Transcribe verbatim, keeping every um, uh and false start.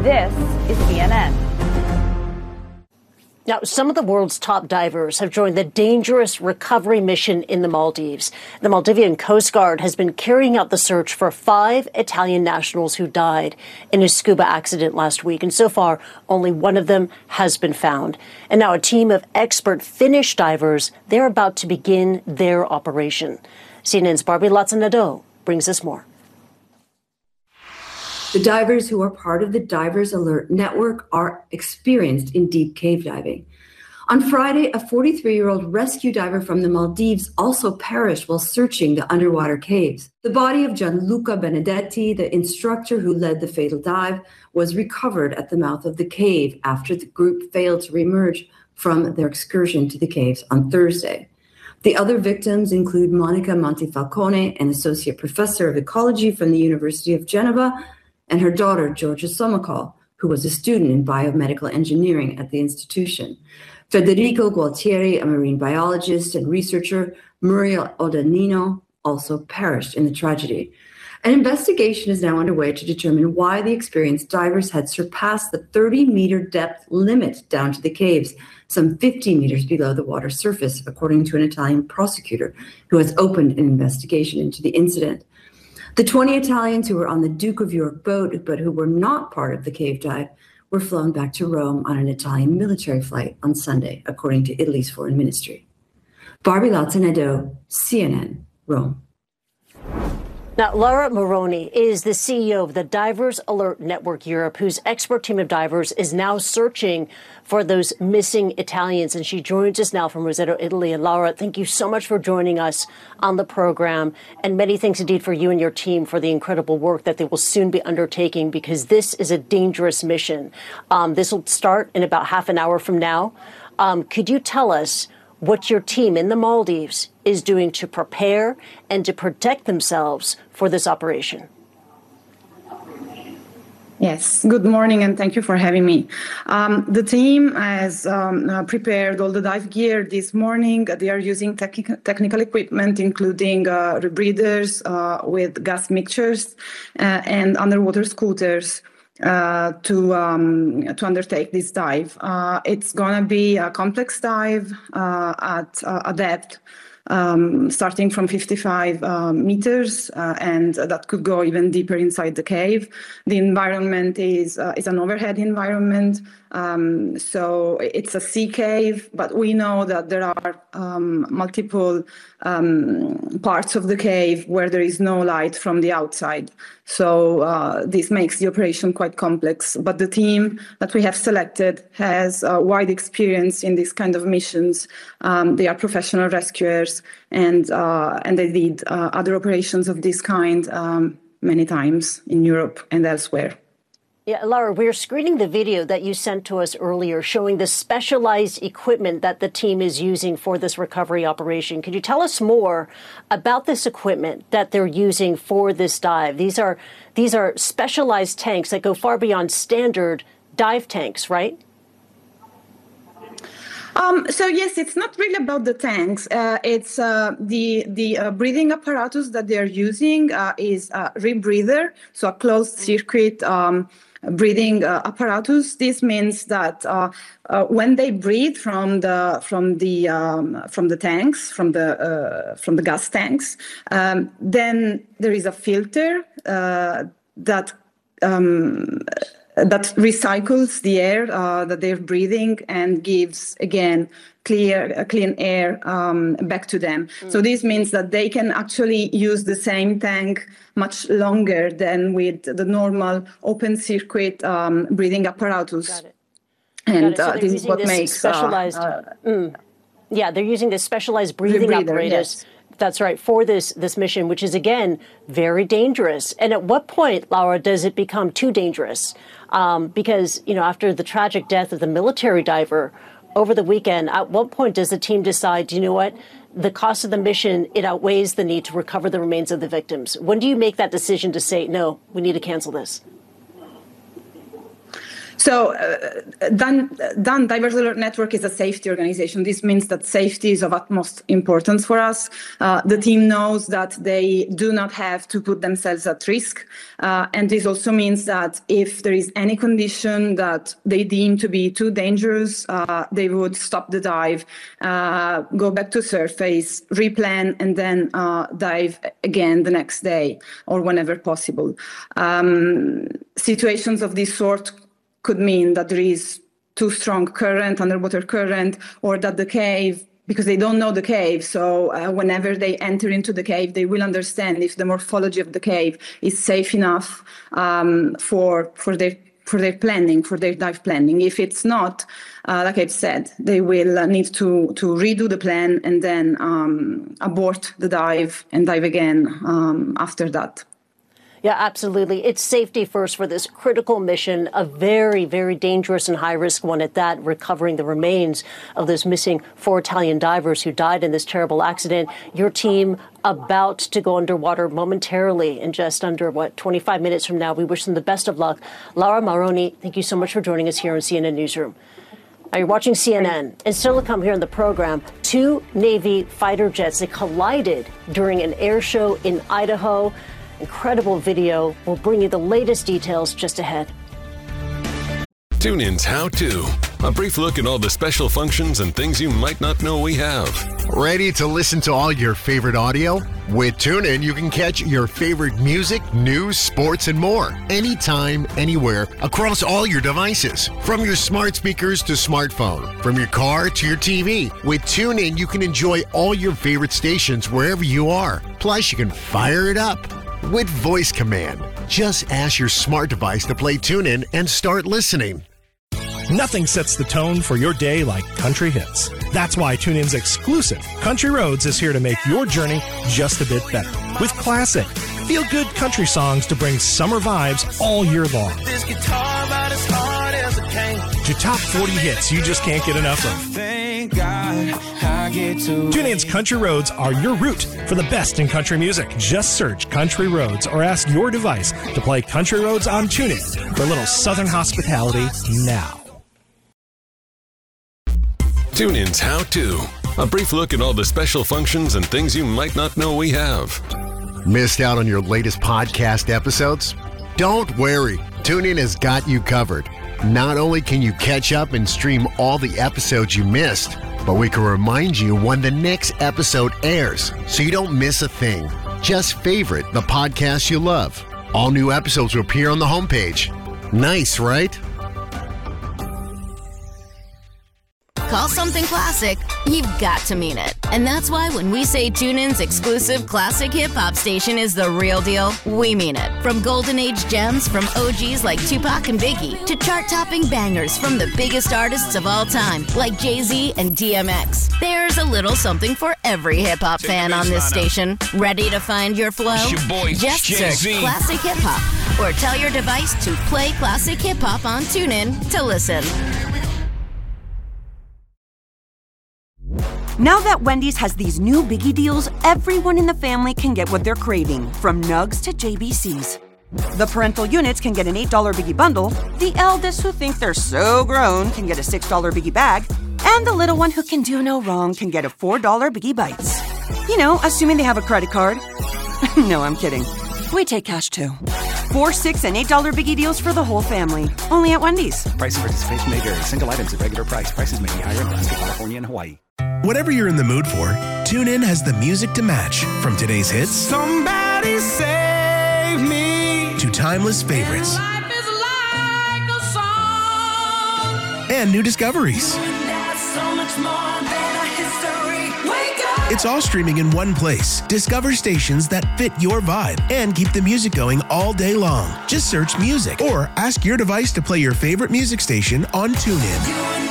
This is C N N. Now, some of the world's top divers have joined the dangerous recovery mission in the Maldives. The Maldivian Coast Guard has been carrying out the search for five Italian nationals who died in a scuba accident last week. And so far, only one of them has been found. And now a team of expert Finnish divers, they're about to begin their operation. C N N's Barbie Latza-Nadeau brings us more. The divers who are part of the Divers Alert Network are experienced in deep cave diving. On Friday, a forty-three-year-old rescue diver from the Maldives also perished while searching the underwater caves. The body of Gianluca Benedetti, the instructor who led the fatal dive, was recovered at the mouth of the cave after the group failed to reemerge from their excursion to the caves on Thursday. The other victims include Monica Montifalcone, an associate professor of ecology from the University of Geneva, and her daughter, Georgia Somakol, who was a student in biomedical engineering at the institution. Federico Gualtieri, a marine biologist and researcher, Muriel Odanino, also perished in the tragedy. An investigation is now underway to determine why the experienced divers had surpassed the thirty-meter depth limit down to the caves, some fifty meters below the water surface, according to an Italian prosecutor who has opened an investigation into the incident. The twenty Italians who were on the Duke of York boat, but who were not part of the cave dive, were flown back to Rome on an Italian military flight on Sunday, according to Italy's foreign ministry. Barbie Latza-Nadeau, C N N, Rome. Now, Laura Moroni is the C E O of the Divers Alert Network Europe, whose expert team of divers is now searching for those missing Italians. And she joins us now from Roseto, Italy. And Laura, thank you so much for joining us on the program. And many thanks indeed for you and your team for the incredible work that they will soon be undertaking, because this is a dangerous mission. Um, this will start in about half an hour from now. Um, could you tell us what your team in the Maldives is doing to prepare and to protect themselves for this operation? Yes, good morning, and thank you for having me. Um, the team has um, uh, prepared all the dive gear this morning. They are using technical technical equipment, including uh, rebreathers uh, with gas mixtures uh, and underwater scooters uh, to um, to undertake this dive. Uh, it's going to be a complex dive uh, at uh, a depth Um, starting from fifty-five uh, meters, uh, and that could go even deeper inside the cave. The environment is uh, is an overhead environment, um, so it's a sea cave, but we know that there are um, multiple um, parts of the cave where there is no light from the outside. So uh, this makes the operation quite complex. But the team that we have selected has uh, wide experience in this kind of missions. Um, they are professional rescuers, and uh, and they did uh, other operations of this kind um, many times in Europe and elsewhere. Yeah, Laura, we're screening the video that you sent to us earlier showing the specialized equipment that the team is using for this recovery operation. Could you tell us more about this equipment that they're using for this dive? These are these are specialized tanks that go far beyond standard dive tanks, right? Um, so yes, it's not really about the tanks. Uh, it's uh, the the uh, breathing apparatus that they're using uh, is a rebreather, so a closed circuit um, breathing uh, apparatus. This means that uh, uh, when they breathe from the from the um, from the tanks, from the uh, from the gas tanks, um, then there is a filter uh, that. Um, that recycles the air uh, that they're breathing and gives, again, clear, uh, clean air um, back to them. Mm. So this means that they can actually use the same tank much longer than with the normal open circuit um, breathing apparatus. Got it. And Got it. So uh, this is what this makes... specialized, uh, uh, mm. Yeah, they're using this specialized breathing apparatus. Yes. That's right, for this this mission, which is, again, very dangerous. And at what point, Laura, does it become too dangerous? Um, because, you know, after the tragic death of the military diver over the weekend, at what point does the team decide, you know what, the cost of the mission, it outweighs the need to recover the remains of the victims? When do you make that decision to say, no, we need to cancel this? So, uh, DAN, DAN, Divers Alert Network, is a safety organization. This means that safety is of utmost importance for us. Uh, the team knows that they do not have to put themselves at risk. Uh, and this also means that if there is any condition that they deem to be too dangerous, uh, they would stop the dive, uh, go back to surface, replan, and then uh, dive again the next day or whenever possible. Um, situations of this sort could mean that there is too strong current, underwater current, or that the cave, because they don't know the cave, so uh, whenever they enter into the cave, they will understand if the morphology of the cave is safe enough um, for for their for their planning, for their dive planning. If it's not, uh, like I've said, they will uh, need to to redo the plan and then um, abort the dive and dive again um, after that. Yeah, absolutely. It's safety first for this critical mission, a very, very dangerous and high-risk one at that, recovering the remains of those missing four Italian divers who died in this terrible accident. Your team about to go underwater momentarily in just under, what, twenty-five minutes from now. We wish them the best of luck. Laura Marrone, thank you so much for joining us here on C N N Newsroom. Now, you're watching C N N. And still to come here in the program, two Navy fighter jets, they collided during an air show in Idaho. Incredible video. We'll bring you the latest details just ahead. TuneIn's How To. A brief look at all the special functions and things you might not know we have. Ready to listen to all your favorite audio? With TuneIn, you can catch your favorite music, news, sports, and more. Anytime, anywhere, across all your devices. From your smart speakers to smartphone. From your car to your T V. With TuneIn, you can enjoy all your favorite stations wherever you are. Plus, you can fire it up with voice command. Just ask your smart device to play TuneIn and start listening. Nothing sets the tone for your day like country hits. That's why TuneIn's exclusive Country Roads is here to make your journey just a bit better. With classic, feel-good country songs to bring summer vibes all year long. This guitar about as hard as it can. To top forty hits you just can't get enough of. Thank God I get to TuneIn's Country Roads are your route for the best in country music. Just search Country Roads or ask your device to play Country Roads on TuneIn for a little southern hospitality now. TuneIn's How To. A brief look at all the special functions and things you might not know we have. Missed out on your latest podcast episodes? Don't worry. TuneIn has got you covered. Not only can you catch up and stream all the episodes you missed, but we can remind you when the next episode airs so you don't miss a thing. Just favorite the podcast you love. All new episodes will appear on the homepage. Nice, right? Call something classic, you've got to mean it. And that's why when we say TuneIn's exclusive classic hip-hop station is the real deal, we mean it. From golden age gems from O Gs like Tupac and Biggie to chart-topping bangers from the biggest artists of all time like Jay-Z and D M X. There's a little something for every hip-hop fan on this station. Ready to find your flow? It's your boy, Just Jay-Z. search Classic Hip Hop or tell your device to play Classic Hip Hop on TuneIn to listen. Now that Wendy's has these new biggie deals, everyone in the family can get what they're craving, from nugs to J B Cs. The parental units can get an eight dollar biggie bundle, the eldest who think they're so grown can get a six dollar biggie bag, and the little one who can do no wrong can get a four dollar biggie bites. You know, assuming they have a credit card. No, I'm kidding. We take cash too. Four, six, and eight dollar biggie deals for the whole family. Only at Wendy's. Price and participation may vary. Single items at regular price. Prices may be higher in Alaska, California, and Hawaii. Whatever you're in the mood for, TuneIn has the music to match. From today's hits, Somebody save me, to timeless favorites, life is like a song, and new discoveries. that's so much more than a history. Wake up! It's all streaming in one place. Discover stations that fit your vibe and keep the music going all day long. Just search music or ask your device to play your favorite music station on TuneIn.